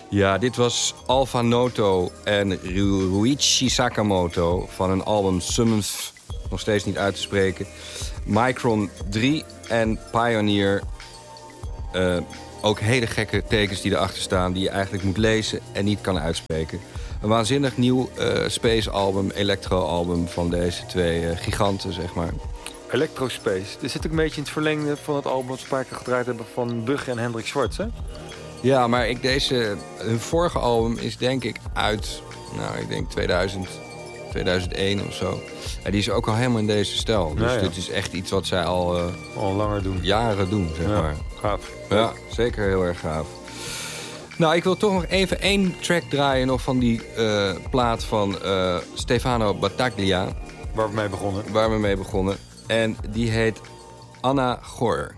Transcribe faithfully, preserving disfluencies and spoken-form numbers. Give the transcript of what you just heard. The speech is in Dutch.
Ja, dit was Alpha Noto en Ruichi Sakamoto van een album Summons, nog steeds niet uit te spreken. Micron drie en Pioneer. Uh, ook hele gekke tekens die erachter staan, die je eigenlijk moet lezen en niet kan uitspreken. Een waanzinnig nieuw uh, space-album, electro-album van deze twee uh, giganten, zeg maar. Electrospace. Dit zit ook een beetje in het verlengde van het album dat we een paar keer gedraaid hebben van Bugge en Hendrik Schwartz, hè? Ja, maar ik deze, hun vorige album is denk ik uit, nou, ik denk tweeduizend, tweeduizend één of zo. En die is ook al helemaal in deze stijl. Dus ja, ja. dit is echt iets wat zij al, uh, al langer doen. Jaren doen, zeg ja, maar. Gaaf. Ja, zeker heel erg gaaf. Nou, ik wil toch nog even één track draaien nog van die uh, plaat van uh, Stefano Battaglia. Waar we mee begonnen. Waar we mee begonnen. En die heet Anna Gor.